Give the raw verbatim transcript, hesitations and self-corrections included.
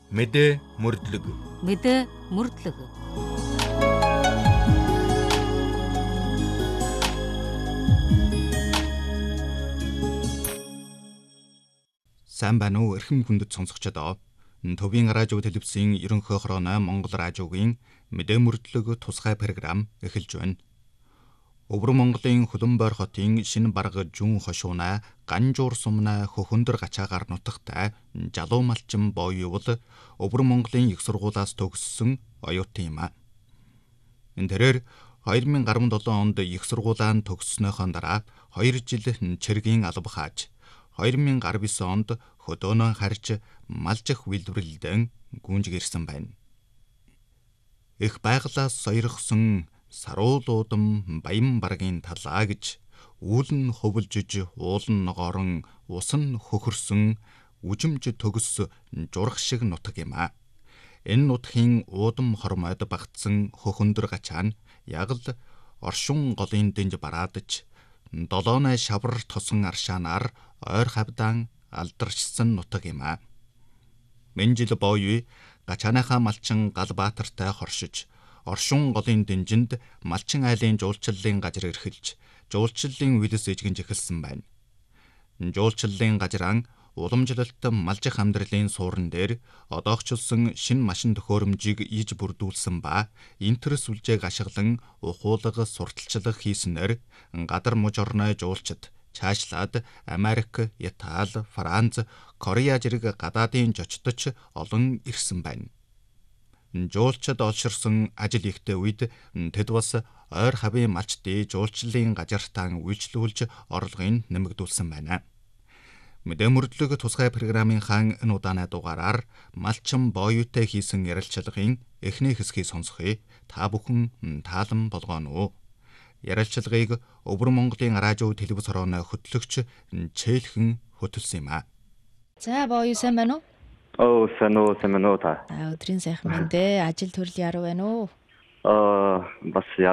Мэдээ мөрдлөг. Мэдээ мөрдлөг. Сайн байна уу эрхэм хүндэт сонсогчдоо. Төвийн радио телевизийн ерөнхий хорооны Монгол радиогийн мэдээ мөрдлөг тусгай програм эхэлж байна. Өвөр Монголын Хөлбөмбөр хотын шинэ бараг Жүн хошуунаа Ганжуур сумнаа хөхөндөр гачаагаар нутагтай Жалуу малчин боёвол Өвөр Монголын их сургуулиас төгссөн оюутан юм а. Энэ тэрээр хоёр мянга арван долоон онд их сургуулиан төгссөнөөхөө дараа хоёр жил чиргийн алба хааж хоёр мянга арван девять онд хөдөөнөө харж малжих үйлдвэрлэлдэн гүнжиг ирсэн байна. Их байгалаас сойрхсон саруулуудам баян баргийн талаа гэж үүлэн хөвөлжиж уулан ногоорон усан хөхөрсөн үжимж төгс журах шиг нутаг юм а. Энэ нутгийн уудам хормойд багтсан хөхөндөр гачаа нь яг л оршин голын дэнж бараадж долоонай шавар тосон аршаанаар ойр хавдаан алдаршсан нутаг юм а. Менжил боёо гачааныхаа малчин Галбаатартай хоршиж оршин голын дэнжинд малчин айлын жуулчлалын газар эрхэлж жуулчлалын үйлс эжгэнж эхэлсэн байна. Жуулчлалын газраан уламжлалт малжих амьдралын суурин дээр одоогчлсон шинэ машин төхөөрөмжийг иж бүрдүүлсэн ба интерс үлжээг ашиглан ухуулга сурталчлах хийснээр гадар муж орны жуулчид цаашлаад Америк, Итали, Франц, Корея зэрэг гадаадын зочдч олон ирсэн байна. Жуулчид олширсан ажил ихтэй үед тэд бас ойр хавийн малчдын жуулчлалын газартаан үйлчлүүлж орлогыг нэмэгдүүлсэн байна. Мэдээ мөрдлөг тусгай програмын хаан энэ удааны дугаараар малчин боёотой хийсэн ярилцлагын эхний хэсгийг сонсохъя. Та бүхэн таалан болгоно уу? Ярилцлагыг Өвөр Монголын радио телевиз хорооны хөтлөгч Чэйлхэн хөтөлсөн юм а. За боёо сайн байна уу? Оо санаа санаа та. Аа өдрийн сайхан байна дээ. Ажил төрөл яруу байна уу? Аа бас